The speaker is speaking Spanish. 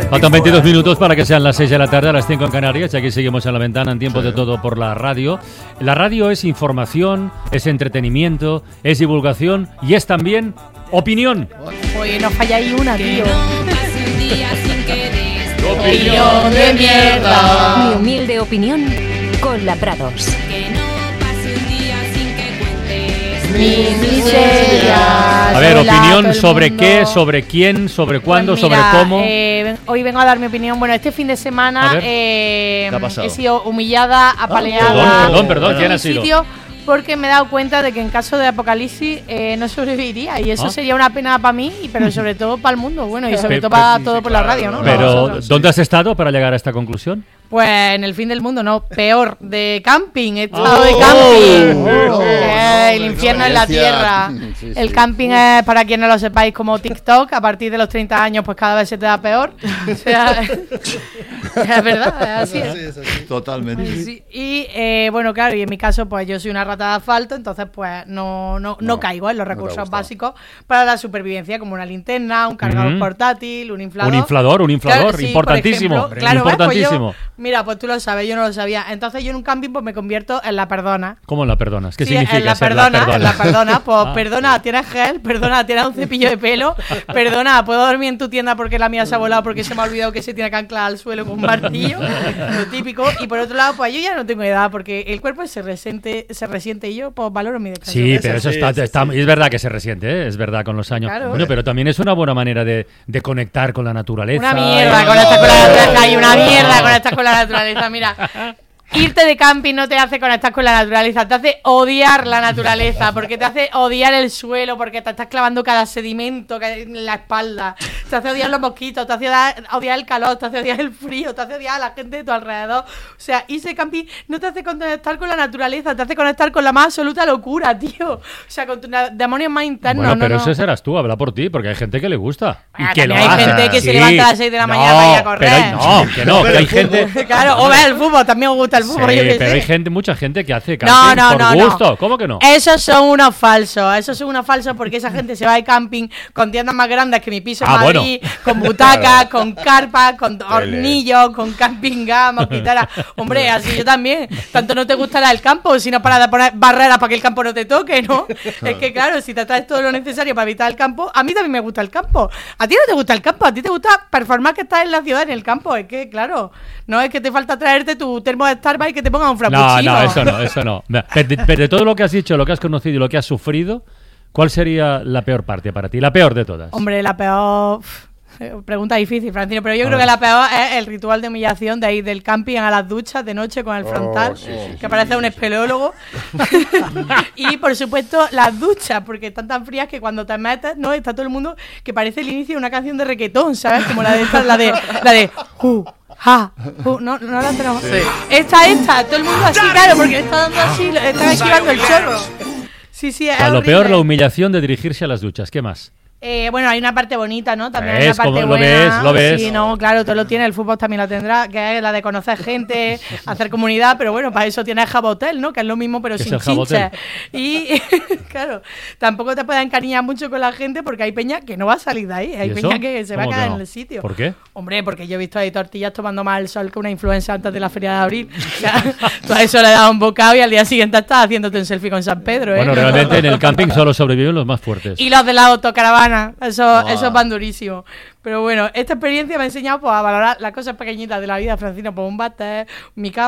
Faltan 22 minutos para que sean las 6 de la tarde, a las 5 en Canarias. Y aquí seguimos en La Ventana, en Tiempo de Todo por la radio. La radio es información, es entretenimiento, es divulgación y es también opinión. Oye, no falla ahí una, tío. Opinión de mierda. Mi humilde opinión con la Prados. Mis miserias. A ver, opinión sobre qué, sobre quién, sobre cuándo, Pues mira, sobre cómo. Hoy vengo a dar mi opinión. Bueno, este fin de semana ¿Qué ha pasado? he sido humillada, apaleada. Perdón, ¿quién ha sido? Sitio porque me he dado cuenta de que en caso de apocalipsis no sobreviviría y eso sería una pena para mí, pero sobre todo para el mundo, bueno, y sobre todo para todo por la radio, ¿no? Pero, ¿dónde has estado para llegar a esta conclusión? Pues en el fin del mundo, no, peor, de camping, he estado de camping. El infierno en la tierra. Sí, El sí. camping es, para quien no lo sepáis, como TikTok, a partir de los 30 años pues cada vez se te da peor. O sea, es verdad, es así. Sí, es así. Totalmente. Sí, y bueno, claro, y en mi caso pues yo soy una rata de asfalto, entonces pues no caigo en los te ha recursos gustado. básicos para la supervivencia, como una linterna, un cargador portátil, un inflador. Un inflador, Claro, sí, importantísimo. por ejemplo, claro, ¿ves? Pues yo- importantísimo. mira, pues tú lo sabes, yo no lo sabía. Entonces yo en un camping pues me convierto en la perdona. ¿Cómo la perdonas? ¿Qué Sí, significa en la ser perdona, la en la perdona, pues Ah. perdona, tienes gel, perdona, tienes un cepillo de pelo, perdona, puedo dormir en tu tienda porque la mía se ha volado porque se me ha olvidado que se tiene que anclar al suelo con un martillo, lo típico. Y por otro lado, pues yo ya no tengo edad porque el cuerpo se resiente y yo pues valoro mi descanso. Sí, pero eso sí, está, sí, está- sí. es verdad que se resiente, ¿eh? Es verdad con los años. Claro. Bueno, pero también es una buena manera de conectar con la naturaleza. Una mierda y- conectar con la naturaleza y una mierda conectar con la naturaleza. Mira, irte de camping no te hace conectar con la naturaleza, te hace odiar la naturaleza, porque te hace odiar el suelo, porque te estás clavando cada sedimento que hay en la espalda, te hace odiar los mosquitos, te hace odiar el calor, te hace odiar el frío, te hace odiar a la gente de tu alrededor. O sea, irse de camping no te hace conectar con la naturaleza, te hace conectar con la más absoluta locura, tío. O sea, con tus demonios más internos. Bueno, no, pero no. eso serás tú, habla por ti, porque hay gente que le gusta. Y Ah, que lo también hay hace. gente que se Sí. levanta a las 6 de la mañana No, para ir a correr. pero que hay gente... Claro, o ver el fútbol, también me gusta el fútbol, Sí, yo qué pero sé. hay gente, mucha gente que hace No, camping no, por no, gusto. no. ¿Cómo que no? Esos son unos falsos porque esa gente se va de camping con tiendas más grandes que mi piso en Ah, Madrid, con butacas, con carpas, con hornillos, con camping gas, mosquiteras. Hombre, así yo también. Tanto no te gustará el campo, sino para poner barreras para que el campo no te toque, ¿no? Es que claro, si te traes todo lo necesario para evitar el campo, a mí también me gusta el campo. A ti no te gusta el campo, a ti te gusta performar que estás en la ciudad, en el campo. Es que, claro, no es que te falta traerte tu termo de Starbucks y que te pongan un frappuccino. No, eso no. Pero de todo lo que has dicho, lo que has conocido y lo que has sufrido, ¿cuál sería la peor parte para ti? La peor de todas. Hombre, la peor... Pregunta difícil, Francino, pero yo A creo ver. que la peor es el ritual de humillación de ir del camping a las duchas de noche con el frontal, que parece un espeleólogo. Y, por supuesto, las duchas, porque están tan frías que cuando te metes, ¿no? Está todo el mundo que parece el inicio de una canción de reggaetón, ¿sabes? Como la de esta, la de no la tenemos. Esta, todo el mundo así, claro, porque le está dando así, le están esquivando el chorro. Sí, O es sea, lo horrible. peor, la humillación de dirigirse a las duchas. ¿Qué más? Bueno, hay una parte bonita, ¿no? También hay una ¿Ves? parte ¿Cómo lo buena. ves? ¿Lo ves? Sí, no, claro, todo lo tiene. El fútbol también la tendrá, que es la de conocer gente, hacer comunidad, pero bueno, para eso tienes Jabotel, ¿no? Que es lo mismo, pero ¿Qué es sin el Jabotel? chinches. Y, claro, tampoco te puedes encariñar mucho con la gente porque hay peña que no va a salir de ahí. Hay ¿Y eso? peña que se va a ¿Cómo que quedar no? en el sitio. ¿Por qué? Hombre, porque yo he visto ahí tortillas tomando más el sol que una influencer antes de la feria de abril. O sea, tú a eso le das un bocado y al día siguiente estás haciéndote un selfie con San Pedro, ¿eh? Bueno, realmente en el camping solo sobreviven los más fuertes. Y los de la autocaravana, esos van durísimos. Pero bueno, esta experiencia me ha enseñado pues, a valorar las cosas pequeñitas de la vida, Francino, pues un váter, mi cama.